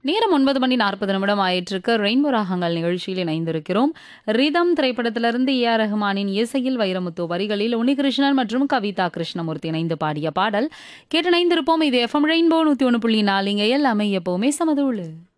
நேரம் 9:40 ஆயிட்டிருக்கு. ரெயின்போ ராகங்கள் நிகழ்ச்சியில் இணைந்திருக்கிறோம். ரிதம் திரைப்படத்திலிருந்து ஏ.ஆர். ரஹ்மானின் இசையில் வைரமுத்து வரிகளில் உன்னிகிருஷ்ணன் மற்றும் கவிதா கிருஷ்ணமூர்த்தி இணைந்து பாடிய பாடல் கேட்டு இணைந்திருப்போம். இது எஃப்எம் ரெயின்போ 101.4. இங்க எல்லாமே எப்பவுமே சமதூளு.